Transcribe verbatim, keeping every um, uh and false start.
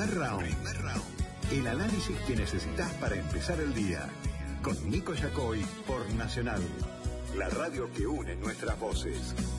Primer Round. El análisis que necesitas para empezar el día. Con Nico Yacoy por Nacional. La radio que une nuestras voces.